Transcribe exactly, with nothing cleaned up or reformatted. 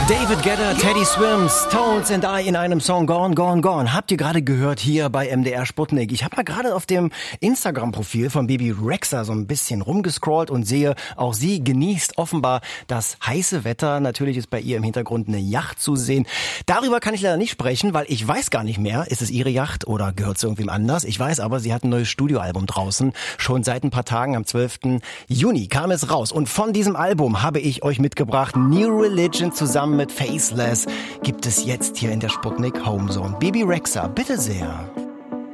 David Guetta, Teddy Swims, Tones and I in einem Song Gone, Gone, Gone. Habt ihr gerade gehört hier bei M D R Sputnik. Ich habe mal gerade auf dem Instagram-Profil von Bebe Rexha so ein bisschen rumgescrollt und sehe, auch sie genießt offenbar das heiße Wetter. Natürlich ist bei ihr im Hintergrund eine Yacht zu sehen. Darüber kann ich leider nicht sprechen, weil ich weiß gar nicht mehr, ist es ihre Yacht oder gehört sie irgendwem anders? Ich weiß aber, sie hat ein neues Studioalbum draußen. Schon seit ein paar Tagen, am zwölften Juni kam es raus. Und von diesem Album habe ich euch mitgebracht New Religion zusammen mit Faceless gibt es jetzt hier in der Sputnik Homezone. Bebe Rexha, bitte sehr.